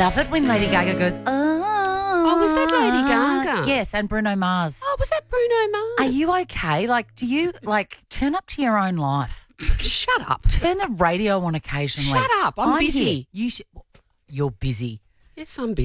love it when Lady Gaga goes, Oh, was that Lady Gaga? Yes, and Bruno Mars. Oh, was that Bruno Mars? Are you okay? Like, do you, turn up to your own life? Shut up. Turn the radio on occasionally. Shut up. I'm busy. Here. You're busy. Yes, I'm busy.